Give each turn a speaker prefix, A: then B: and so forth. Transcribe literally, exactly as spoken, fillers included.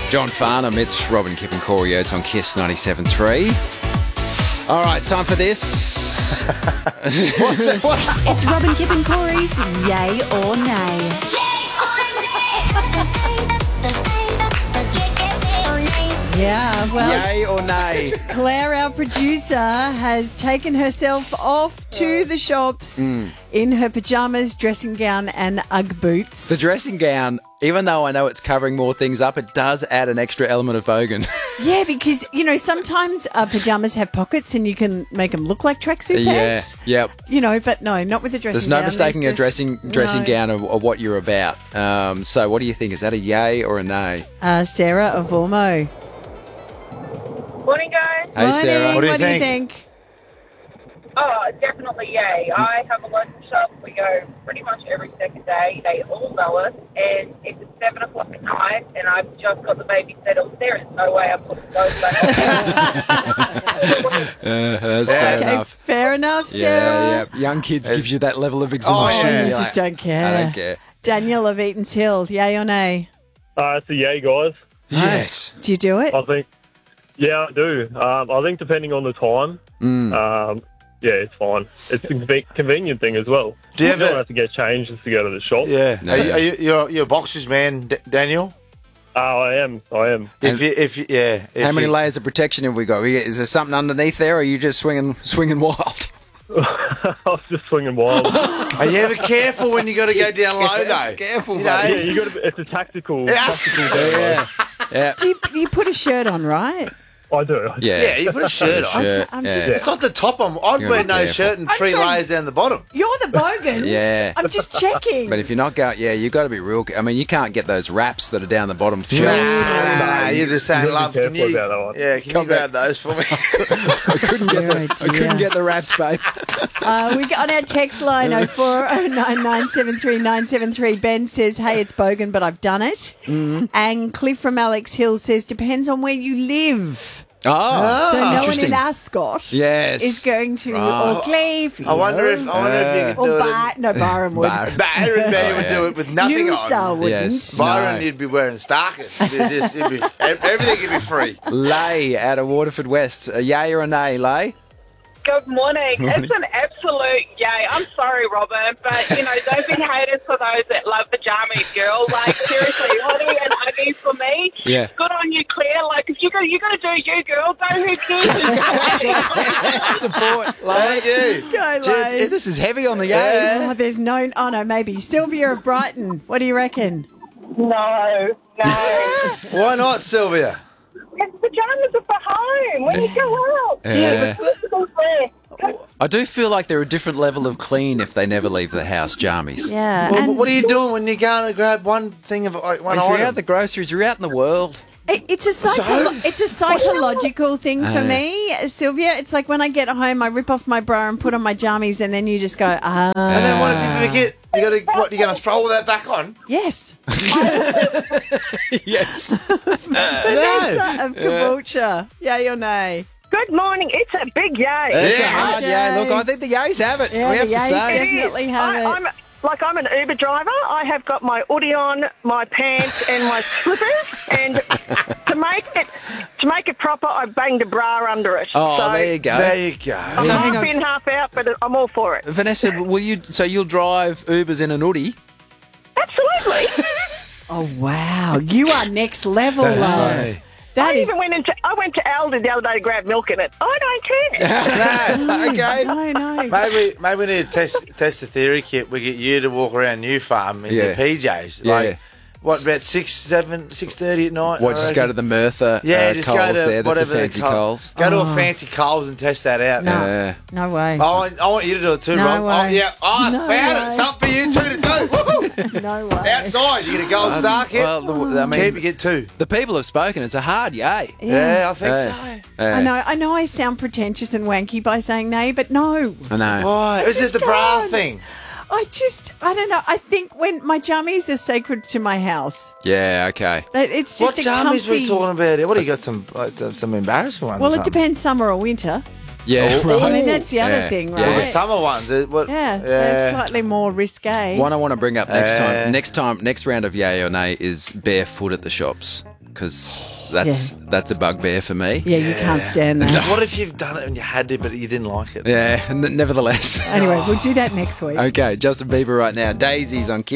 A: John Farnham, it's Robin, Kip and Corey Oates on Kiss ninety-seven point three. All right, time for this.
B: What's it? What's
C: It's Robin, Kip and Corey's Yay or Nay. Yeah, well,
A: Yay or nay?
C: Claire, our producer, has taken herself off to the shops in her pyjamas, dressing gown and Ugg boots.
A: The dressing gown, even though I know it's covering more things up, it does add an extra element of bogan.
C: Yeah, because, you know, sometimes uh, pyjamas have pockets and you can make them look like tracksuit
A: Yeah,
C: pants.
A: yep.
C: You know, but no, not with the dressing
A: There's no
C: gown.
A: mistaking a
C: There's
A: dressing
C: just-
A: dressing
C: no.
A: gown of, of what you're about. Um, so what do you think? Is that a yay or a nay?
C: Uh, Sarah of Ormo.
D: Morning, guys.
A: Hey,
C: Morning,
A: Sarah.
B: What do you
C: what do you
B: think?
C: think?
D: Oh, definitely yay. I have a local shop. We go pretty much every second day. They all know us. And it's at seven o'clock at night, and I've just got the baby settled. There is no way I'm putting those back on.
A: Uh, that's
B: Yeah.
A: fair
C: Okay,
A: enough.
C: fair enough, Sarah.
A: Yeah, yeah. Young kids gives you that level of exhaustion.
B: Oh, yeah.
C: You
A: You're
C: just
A: like,
C: don't care.
A: I don't care.
C: Daniel of Eaton's Hill, yay or nay?
E: Uh, it's a yay, guys.
B: Yes.
C: Do you do it?
E: I think, yeah, I do. Um, I think depending on the time,
A: Mm.
E: um, yeah, it's fine. It's a conve- convenient thing as well.
B: Do you
E: You don't
B: ever?
E: have to get changed just to go to the shop.
B: Yeah.
A: No.
B: Are you, are you, you're, you're a boxers man, D- Daniel?
E: Oh, I am. I am.
B: If you, if you, yeah. If
A: How many
B: you,
A: layers of protection have we got? We- Is there something underneath there, or are you just swinging swinging wild?
E: I was just swinging wild.
B: Are you ever careful when you got to go down low though?
A: Careful,
B: You know?
E: yeah, you got to. It's a tactical. tactical game.
A: Yeah, yeah,
C: Do you, you put a shirt on, right?
E: I do.
A: yeah.
B: Yeah, you put a shirt on.
A: Shirt,
C: I'm
A: yeah.
C: just-
B: It's not the top. I'm, I'd
A: You're
B: wear
A: not
B: no
A: careful.
B: shirt and
C: I'm
B: three
C: sorry.
B: layers down the bottom.
C: You're the bogans.
A: Yeah.
C: I'm just checking.
A: But if you're not going, yeah, you got to be real. I mean, you can't get those wraps that are down the bottom
B: Nah,
A: shelf.
B: nah, nah, you're just saying,
E: You gotta
B: love,
E: be
B: can
E: careful
B: you,
E: about that one.
B: yeah, can
A: Come
B: you grab those for me?
A: I couldn't get the, I couldn't get the wraps, babe.
C: Uh, we got on our text line oh four oh nine nine seven three nine seven three. Ben says, hey, it's bogan, but I've done it.
A: Mm-hmm.
C: And Cliff from Alex Hill says, depends on where you live.
A: Oh,
C: So no one
A: interesting.
C: in Ascot
A: Yes.
C: is going to,
A: Right.
C: or Cliff,
B: I wonder if I wonder if you could
C: or
B: do
C: Bar-
B: it.
C: no, Byron would.
A: Bar-
B: Byron Bay would
A: yeah.
B: do it with nothing
C: Noosa
B: on.
C: wouldn't.
A: Yes.
B: Byron,
A: No.
B: you'd be wearing stockings. It'd just, it'd be, everything would be free.
A: Lay out of Waterford West. A yay or a nay, Lay?
D: Good morning. It's an absolute yay. I'm sorry, Robin, but, you know, don't be haters for those that love the jammies, girl. Like, seriously, hoodie and Uggies for me.
A: Yeah.
D: Good on you, Claire. Like, if you got you got to do you, girl. Don't who cares?
A: Support,
B: Thank you.
C: Go,
A: Gee, it's-
C: Lane.
A: this is heavy on the
B: Yeah.
A: yays.
C: Oh, there's no, oh no, maybe. Sylvia of Brighton, what do you reckon?
D: no, no.
B: Why not, Sylvia?
D: It's pajamas are for home when you go out.
A: Yeah.
D: Yeah.
A: I do feel like they're a different level of clean if they never leave the house, jammies.
C: Yeah.
B: Well,
C: and
B: what are you doing when you go and grab one thing of like, one
A: If you're out
B: item?
A: at the groceries, you're out in the world.
C: it- it's a psycho- it's a psychological thing for
A: Uh.
C: me, Sylvia. It's like when I get home, I rip off my bra and put on my jammies, and then you just go, ah,
B: And then what if you forget? You got to what? You going to throw all that back on?
C: yes.
A: Yes.
C: Vanessa of Caboolture, yay or nay?
D: Good morning. It's a big yay.
A: It's a
B: Yeah.
A: hard yay. Look, I think the yays have it.
C: Yeah,
A: we have
C: the
A: to
C: yays
A: say.
C: definitely- Definitely have
D: I,
C: it.
D: I'm like I'm an Uber driver. I have got my hoodie on, my pants, and my slippers. And to make it to make it proper, I banged a bra under it.
A: Oh,
D: so
A: there you go.
B: There you go.
D: I'm
A: So hang
D: half
A: on.
D: in, half out, but I'm all for it.
A: Vanessa, will you? So you'll drive Ubers in an hoodie?
D: Absolutely.
C: Oh wow, you are next level,
B: That's
C: love.
B: right.
C: That
D: I
C: is.
D: even went into I went to Aldi the other day to grab milk in it. I don't care.
B: No.
A: Okay.
C: No, no.
B: Maybe, maybe we need to test test the theory, Kit. We get you to walk around New Farm in
A: Yeah.
B: your P Js.
A: Yeah.
B: Like, what, about six, seven, six thirty at night?
A: What?
B: I
A: Just go
B: reckon?
A: to the Merthyr
B: Yeah,
A: uh,
B: just
A: Coles
B: go to
A: there. That's a
B: whatever the
A: fancy
B: Col-
A: Coles.
B: Go to
C: Oh.
B: a fancy Coles and test that out.
C: No.
A: Uh,
C: No way.
B: I want, I want you to do it too,
C: No
B: Rob. Oh,
C: way.
B: yeah. Oh,
C: No
B: found
C: way.
B: it. Something for you two to do. Woohoo.
C: No way.
B: Outside, you get a gold star, Kit.
A: well, the, I mean,
B: Keep, you get two.
A: the people have spoken. It's a hard yay.
B: Yeah, I think
A: Uh,
B: so.
A: uh,
C: I know. I know. I sound pretentious and wanky by saying nay, but no.
A: I know.
B: Why? Is it
C: just
B: the bra
C: can't.
B: thing?
C: I just. I don't know. I think when my jammies are sacred to my house,
A: Yeah. Okay.
C: that it's
B: What
C: just a
B: jammies
C: comfy.
B: we talking about here? What do you got? Some like, some embarrassing ones?
C: Well,
B: or
C: it
B: something?
C: depends, summer or winter.
A: Yeah.
B: Oh,
C: I mean, that's the other
A: Yeah.
C: thing,
A: Yeah.
C: right?
B: Well, the summer ones. uh, What,
C: Yeah, that's slightly more risque.
A: One I want to bring up next
B: Uh,
A: time. Next time, next round of yay or nay is barefoot at the shops. because that's
C: Yeah.
A: that's a bugbear for me.
C: Yeah, you can't stand that.
B: What if you've done it and you had to, but you didn't like it?
A: Yeah, n- nevertheless.
C: Anyway, we'll do that next week.
A: Okay, Justin Bieber right now. Daisies on Kiss.